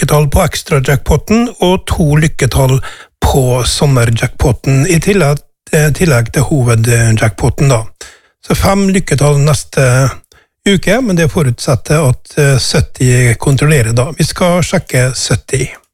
lykketall på ekstra-jackpotten og 2 lykketall på sommerjackpotten i tillegg til hovedjackpotten da. Så 5 lykketall neste uke, men det forutsetter at 70 kontrollerer da. Vi skal sjekke 70.